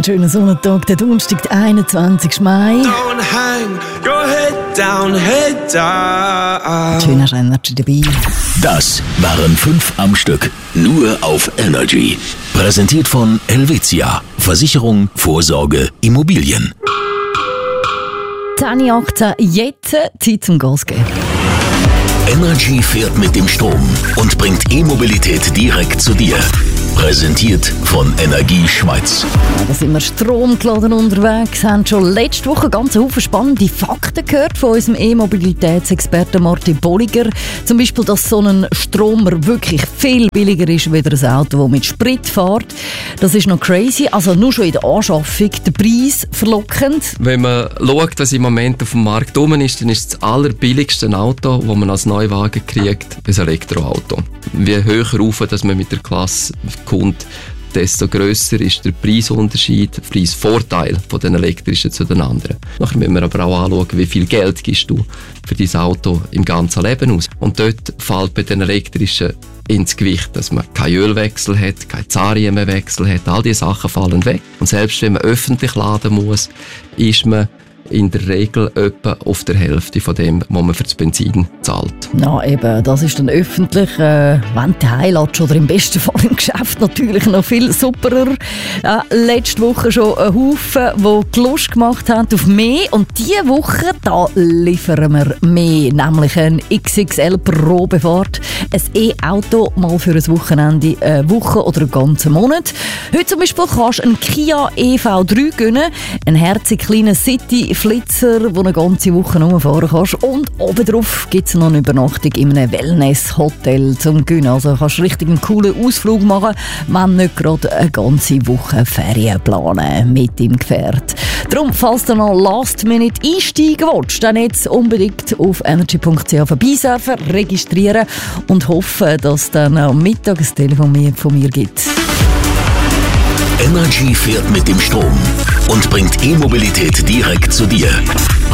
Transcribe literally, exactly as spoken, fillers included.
schönen Sonnentag, der Donnerstag, der einundzwanzigsten Mai. Don't hang your head down, head down. Schön, hast du Energy dabei. Das waren fünf am Stück, nur auf Energy. Präsentiert von Helvetia. Versicherung, Vorsorge, Immobilien. zehn Uhr achtzehn, jetzt Zeit zum Gas geben. Energy fährt mit dem Strom und bringt E-Mobilität direkt zu dir. Präsentiert von Energie Schweiz. Ja, da sind wir stromgeladen unterwegs, haben schon letzte Woche ganz Haufen spannende Fakten gehört von unserem E-Mobilitätsexperten Martin Bolliger. Zum Beispiel, dass so ein Stromer wirklich viel billiger ist als ein Auto, das mit Sprit fährt. Das ist noch crazy, also nur schon in der Anschaffung der Preis verlockend. Wenn man schaut, was im Moment auf dem Markt rum ist, dann ist das allerbilligste Auto, das man als Neuwagen kriegt, ein Elektroauto. Je höher rauf, dass man mit der Klasse kommt, desto grösser ist der Preisunterschied, der Preisvorteil von den elektrischen zu den anderen. Nachher müssen wir aber auch anschauen, wie viel Geld gibst du für dein Auto im ganzen Leben aus. Und dort fällt bei den elektrischen ins Gewicht, dass man keinen Ölwechsel hat, keinen Zahnriemenwechsel hat, all diese Sachen fallen weg. Und selbst wenn man öffentlich laden muss, ist man in der Regel etwa auf der Hälfte von dem, was man für das Benzin zahlt. Ja, eben, das ist dann öffentlich, äh, wenn du heilatst oder im besten Fall im Geschäft natürlich noch viel superer. Äh, letzte Woche schon ein Haufen, die Lust gemacht haben auf mehr. Und diese Woche, da liefern wir mehr, nämlich eine X X L-Probefahrt. Ein E-Auto mal für ein Wochenende, eine Woche oder einen ganzen Monat. Heute zum Beispiel kannst du einen Kia E V drei gönnen, einen herzig kleinen City Flitzer, wo eine ganze Woche rumfahren kannst. Und obendrauf gibt es noch eine Übernachtung in einem Wellness-Hotel zum Gönnen. Also kannst du richtig einen coolen Ausflug machen, wenn nicht gerade eine ganze Woche Ferien planen mit dem Gefährt. Darum, falls du noch Last-Minute einsteigen willst, dann jetzt unbedingt auf energy punkt c h vorbeisurfen, registrieren und hoffen, dass es dann am Mittag ein Telefon von mir gibt. Energy fährt mit dem Strom und bringt E-Mobilität direkt zu dir.